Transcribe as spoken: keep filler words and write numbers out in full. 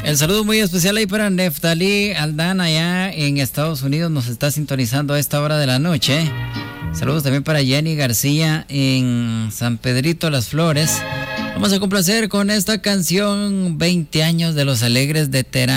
El saludo muy especial ahí para Neftalí Aldana allá en Estados Unidos, nos está sintonizando a esta hora de la noche. Saludos también para Jenny García en San Pedrito Las Flores. Vamos a complacer con esta canción veinte años de los Alegres de Terán.